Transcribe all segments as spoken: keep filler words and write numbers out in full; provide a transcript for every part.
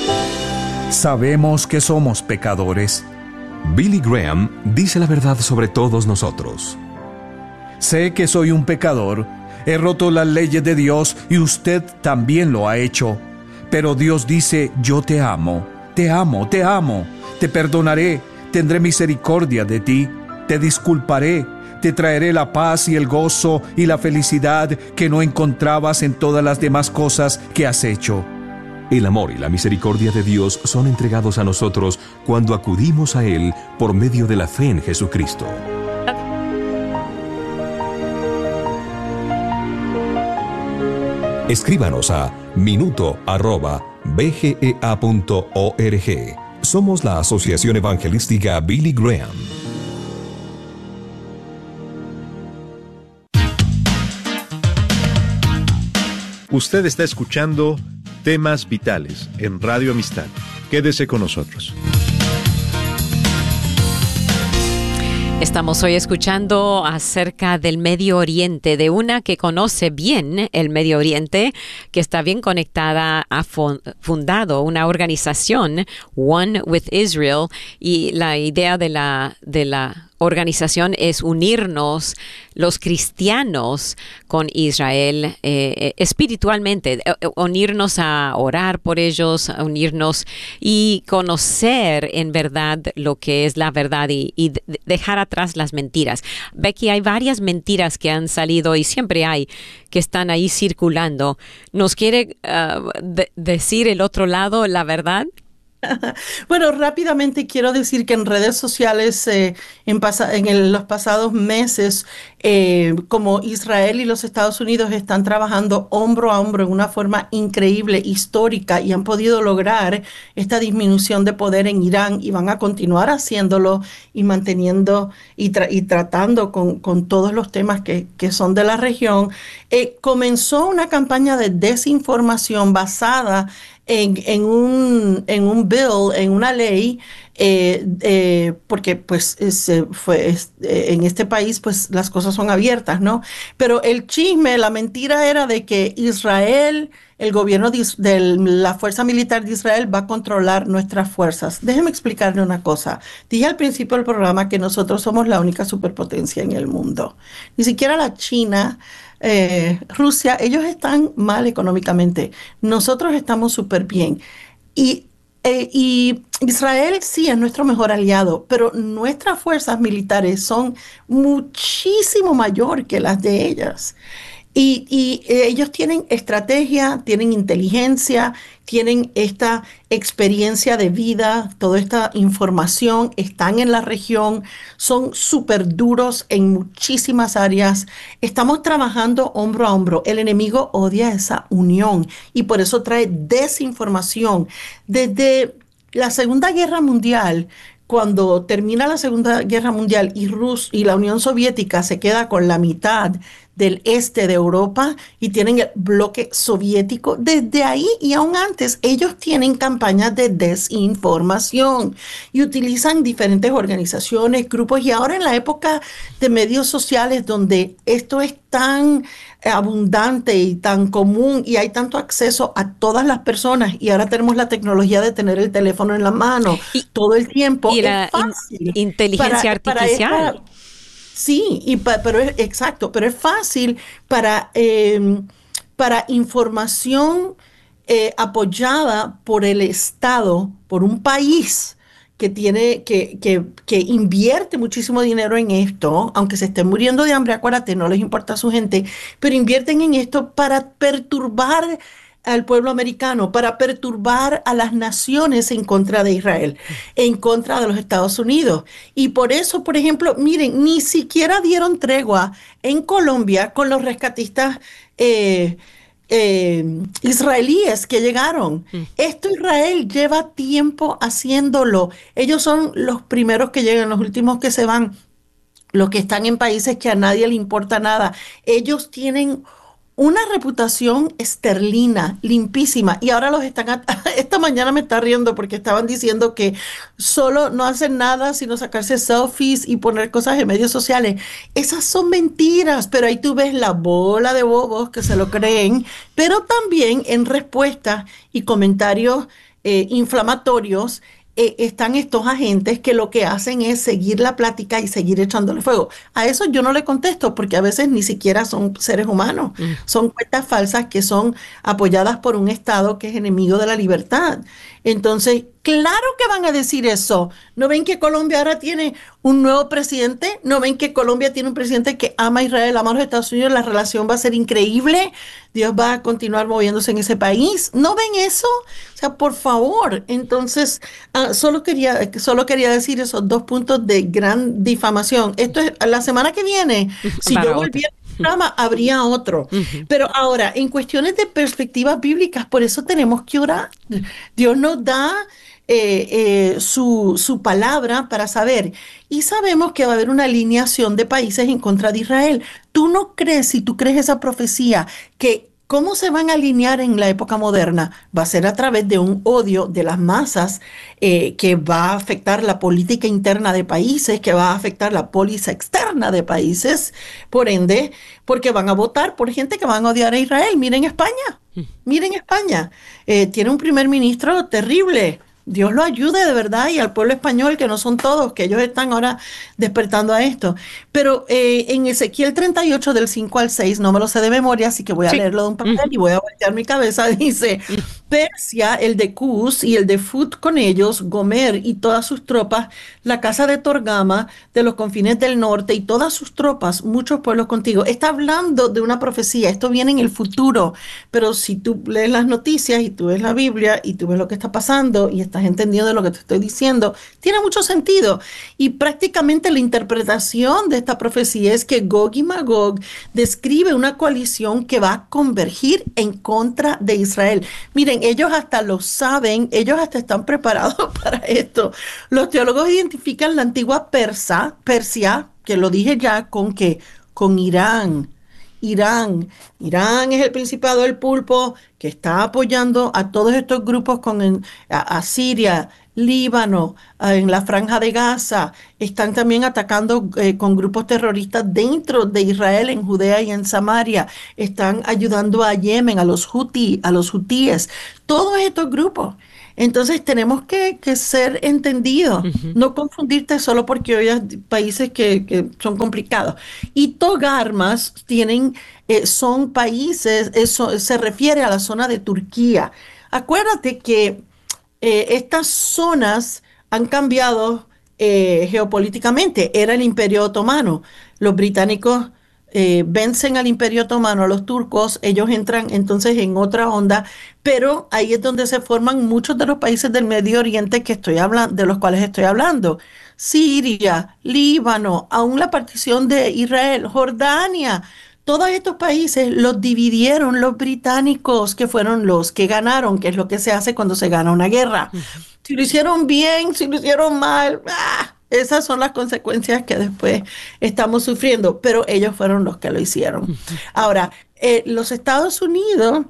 Sabemos que somos pecadores. Billy Graham dice la verdad sobre todos nosotros. Sé que soy un pecador. He roto las leyes de Dios y usted también lo ha hecho. Pero Dios dice, yo te amo, te amo, te amo. Te perdonaré, tendré misericordia de ti, te disculparé, te traeré la paz y el gozo y la felicidad que no encontrabas en todas las demás cosas que has hecho. El amor y la misericordia de Dios son entregados a nosotros cuando acudimos a Él por medio de la fe en Jesucristo. Escríbanos a minuto arroba b g e a punto org. Somos la Asociación Evangelística Billy Graham. Usted está escuchando Temas Vitales en Radio Amistad. Quédese con nosotros. Estamos hoy escuchando acerca del Medio Oriente, de una que conoce bien el Medio Oriente, que está bien conectada, ha fundado una organización, One with Israel, y la idea de la, de la organización es unirnos los cristianos con Israel eh, espiritualmente, eh, unirnos a orar por ellos, a unirnos y conocer en verdad lo que es la verdad y, y dejar atrás las mentiras. Becky, hay varias mentiras que han salido y siempre hay que están ahí circulando. ¿Nos quiere uh, de- decir el otro lado la verdad? Bueno, rápidamente quiero decir que en redes sociales eh, en, pasa- en el- los pasados meses, eh, como Israel y los Estados Unidos están trabajando hombro a hombro en una forma increíble, histórica, y han podido lograr esta disminución de poder en Irán y van a continuar haciéndolo y manteniendo y, tra- y tratando con, con todos los temas que, que son de la región. Eh, comenzó una campaña de desinformación basada En, en un en un bill, en una ley, eh, eh, porque pues es, eh, fue es, eh, en este país pues las cosas son abiertas, ¿no? Pero el chisme, la mentira era de que Israel, el gobierno de, Is- de la Fuerza Militar de Israel va a controlar nuestras fuerzas. Déjeme explicarle una cosa. Dije al principio del programa que nosotros somos la única superpotencia en el mundo. Ni siquiera la China, eh, Rusia, ellos están mal económicamente. Nosotros estamos súper bien. Y, eh, y Israel sí es nuestro mejor aliado, pero nuestras fuerzas militares son muchísimo mayor que las de ellas. Y, y eh, ellos tienen estrategia, tienen inteligencia, tienen esta experiencia de vida, toda esta información, están en la región, son súper duros en muchísimas áreas. Estamos trabajando hombro a hombro. El enemigo odia esa unión y por eso trae desinformación. Desde la Segunda Guerra Mundial, cuando termina la Segunda Guerra Mundial y Rus y la Unión Soviética se queda con la mitad del este de Europa y tienen el bloque soviético, desde ahí y aún antes ellos tienen campañas de desinformación y utilizan diferentes organizaciones, grupos, y ahora en la época de medios sociales donde esto es tan abundante y tan común y hay tanto acceso a todas las personas y ahora tenemos la tecnología de tener el teléfono en la mano Y, todo el tiempo, y es la in- fácil inteligencia para, para artificial. esta- Sí, y pa- pero es exacto, pero es fácil para, eh, para información eh, apoyada por el Estado, por un país que tiene, que, que, que invierte muchísimo dinero en esto, aunque se estén muriendo de hambre, acuérdate, no les importa a su gente, pero invierten en esto para perturbar al pueblo americano, para perturbar a las naciones en contra de Israel, en contra de los Estados Unidos. Y por eso, por ejemplo, miren, ni siquiera dieron tregua en Colombia con los rescatistas eh, eh, israelíes que llegaron. Mm. Esto Israel lleva tiempo haciéndolo. Ellos son los primeros que llegan, los últimos que se van, los que están en países que a nadie le importa nada. Ellos tienen una reputación esterlina, limpísima, y ahora los están, at- esta mañana me está riendo porque estaban diciendo que solo no hacen nada sino sacarse selfies y poner cosas en medios sociales. Esas son mentiras, pero ahí tú ves la bola de bobos que se lo creen, pero también en respuestas y comentarios eh, inflamatorios, eh, están estos agentes que lo que hacen es seguir la plática y seguir echándole fuego. A eso yo no le contesto porque a veces ni siquiera son seres humanos, Mm. son cuentas falsas que son apoyadas por un Estado que es enemigo de la libertad. Entonces, claro que van a decir eso. ¿No ven que Colombia ahora tiene un nuevo presidente? ¿No ven que Colombia tiene un presidente que ama a Israel, ama a los Estados Unidos? La relación va a ser increíble. Dios va a continuar moviéndose en ese país. ¿No ven eso? O sea, por favor. Entonces, ah, solo quería, solo quería decir esos dos puntos de gran difamación. Esto es la semana que viene. Si Para yo otra. volviera al programa, habría otro. Ujú. Pero ahora, en cuestiones de perspectivas bíblicas, por eso tenemos que orar. Dios nos da eh, eh, su, su palabra para saber. Y sabemos que va a haber una alineación de países en contra de Israel. ¿Tú no crees, si tú crees esa profecía, que cómo se van a alinear en la época moderna? Va a ser a través de un odio de las masas eh, que va a afectar la política interna de países, que va a afectar la póliza externa de países, por ende, porque van a votar por gente que van a odiar a Israel. Miren España, miren España. Eh, tiene un primer ministro terrible. Dios lo ayude de verdad y al pueblo español, que no son todos, que ellos están ahora despertando a esto. Pero eh, en Ezequiel treinta y ocho del cinco al seis, no me lo sé de memoria, así que voy a Sí. leerlo de un papel Ujú. y voy a voltear mi cabeza. Dice, Persia, el de Cus y el de Fut con ellos, Gomer y todas sus tropas, la casa de Torgama, de los confines del norte y todas sus tropas, muchos pueblos contigo. Está hablando de una profecía, esto viene en el futuro, pero si tú lees las noticias y tú ves la Biblia y tú ves lo que está pasando y estás entendiendo lo que te estoy diciendo, tiene mucho sentido. Y prácticamente la interpretación de esta profecía es que Gog y Magog describe una coalición que va a convergir en contra de Israel. Miren, ellos hasta lo saben, ellos hasta están preparados para esto. Los teólogos identifican la antigua Persa, Persia, que lo dije ya, con que con Irán. Irán. Irán es el Principado del Pulpo que está apoyando a todos estos grupos con en- a, a Siria, Líbano, a- en la Franja de Gaza. Están también atacando eh, con grupos terroristas dentro de Israel, en Judea y en Samaria. Están ayudando a Yemen, a los Houthi, a los hutíes. Todos estos grupos. Entonces tenemos que, que ser entendidos, no confundirte solo porque oyes países que, que son complicados. Y Togarmas tienen, eh, son países, eso se refiere a la zona de Turquía. Acuérdate que eh, estas zonas han cambiado eh, geopolíticamente. Era el Imperio Otomano. Los británicos eh, vencen al Imperio Otomano, a los turcos, ellos entran entonces en otra onda, pero ahí es donde se forman muchos de los países del Medio Oriente que estoy hablando, de los cuales estoy hablando. Siria, Líbano, aún la partición de Israel, Jordania. Todos estos países los dividieron los británicos, que fueron los que ganaron, que es lo que se hace cuando se gana una guerra. Si lo hicieron bien, si lo hicieron mal, ¡ah! Esas son las consecuencias que después estamos sufriendo, pero ellos fueron los que lo hicieron. Ahora, eh, los Estados Unidos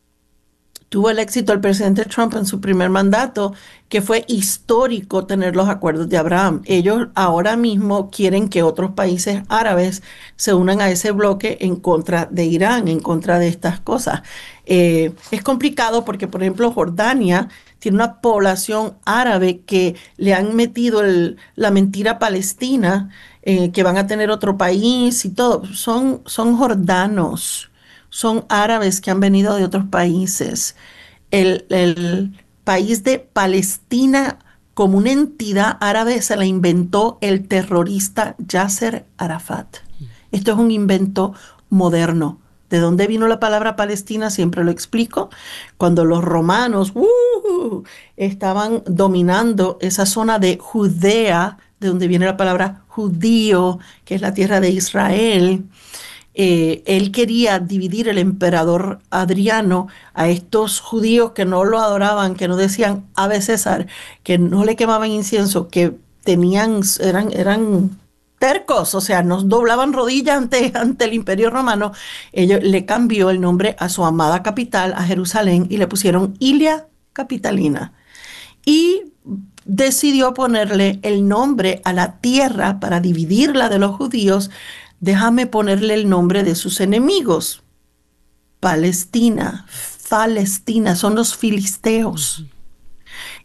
tuvo el éxito el presidente Trump en su primer mandato, que fue histórico tener los acuerdos de Abraham. Ellos ahora mismo quieren que otros países árabes se unan a ese bloque en contra de Irán, en contra de estas cosas. Eh, es complicado porque, por ejemplo, Jordania tiene una población árabe que le han metido el- la mentira palestina, eh, que van a tener otro país y todo. Son, son jordanos. Son árabes que han venido de otros países. El, el país de Palestina como una entidad árabe se la inventó el terrorista Yasser Arafat. Esto es un invento moderno. ¿De dónde vino la palabra Palestina? Siempre lo explico. Cuando los romanos ¡uh! estaban dominando esa zona de Judea, de donde viene la palabra judío, que es la tierra de Israel. Eh, él quería dividir el emperador Adriano a estos judíos que no lo adoraban, que no decían Ave César, que no le quemaban incienso, que tenían, eran, eran tercos, o sea, nos doblaban rodillas ante, ante el Imperio Romano. Ellos le cambió el nombre a su amada capital, a Jerusalén, y le pusieron Ilia Capitalina. Y decidió ponerle el nombre a la tierra para dividirla de los judíos. Déjame ponerle el nombre de sus enemigos. Palestina, Palestina, son los filisteos.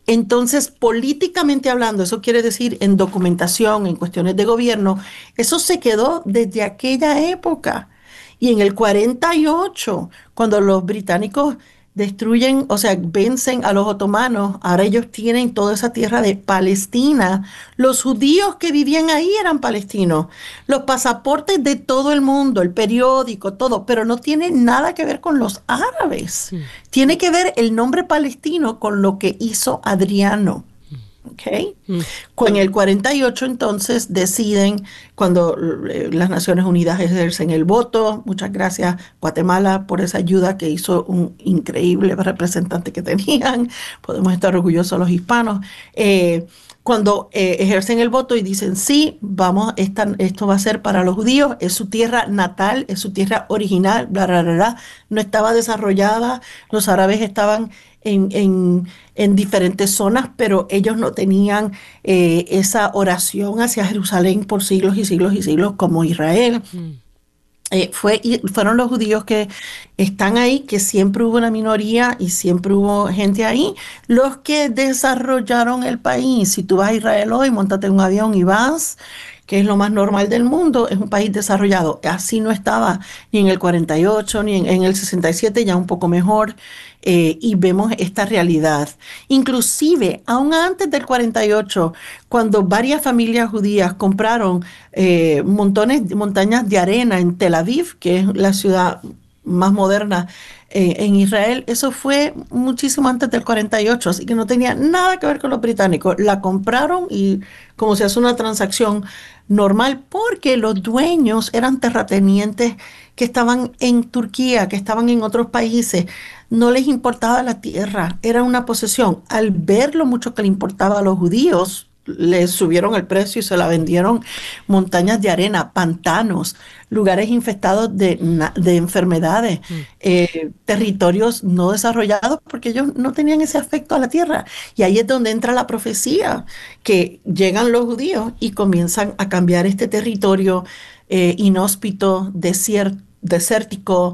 Entonces, políticamente hablando, eso quiere decir en documentación, en cuestiones de gobierno, eso se quedó desde aquella época. Y en el cuarenta y ocho, cuando los británicos destruyen, o sea, vencen a los otomanos, ahora ellos tienen toda esa tierra de Palestina. Los judíos que vivían ahí eran palestinos. Los pasaportes de todo el mundo, el periódico, todo, pero no tiene nada que ver con los árabes. Mm. Tiene que ver el nombre palestino con lo que hizo Adriano. Okay. Mm. En el cuarenta y ocho entonces deciden, cuando eh, las Naciones Unidas ejercen el voto, muchas gracias Guatemala por esa ayuda que hizo un increíble representante que tenían, podemos estar orgullosos los hispanos, eh, cuando eh, ejercen el voto y dicen sí, vamos, esta, esto va a ser para los judíos, es su tierra natal, es su tierra original, bla, bla, bla, bla, no estaba desarrollada, los árabes estaban En, en, en diferentes zonas, pero ellos no tenían eh, esa oración hacia Jerusalén por siglos y siglos y siglos como Israel. Mm. Eh, fue, y fueron los judíos que están ahí, que siempre hubo una minoría y siempre hubo gente ahí, los que desarrollaron el país. Si tú vas a Israel hoy, móntate en un avión y vas, que es lo más normal del mundo, es un país desarrollado. Así no estaba ni en el cuarenta y ocho, ni en, en el sesenta y siete, ya un poco mejor, eh, y vemos esta realidad. Inclusive, aún antes del cuarenta y ocho, cuando varias familias judías compraron eh, montones, montañas de arena en Tel Aviv, que es la ciudad más moderna eh, en Israel, eso fue muchísimo antes del cuarenta y ocho, así que no tenía nada que ver con los británicos. La compraron y como se hace una transacción normal, porque los dueños eran terratenientes que estaban en Turquía, que estaban en otros países, no les importaba la tierra, era una posesión. Al ver lo mucho que le importaba a los judíos, les subieron el precio y se la vendieron montañas de arena, pantanos, lugares infestados de, de enfermedades, mm. eh, territorios no desarrollados, porque ellos no tenían ese afecto a la tierra. Y ahí es donde entra la profecía, que llegan los judíos y comienzan a cambiar este territorio eh, inhóspito, desiert, desértico,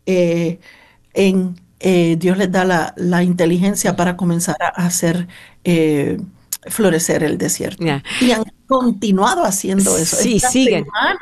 eh, en, eh, Dios les da la, la inteligencia para comenzar a hacer eh, florecer el desierto. Yeah. Y han continuado haciendo eso. Sí, Esta siguen. semana